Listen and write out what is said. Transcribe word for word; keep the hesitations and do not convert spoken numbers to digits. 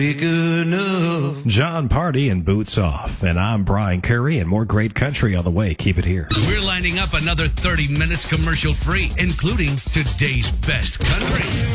Big enough. John Party and Boots Off. And I'm Brian Curry, and more great country on the way. Keep it here. We're lining up another thirty minutes commercial free, including today's best country.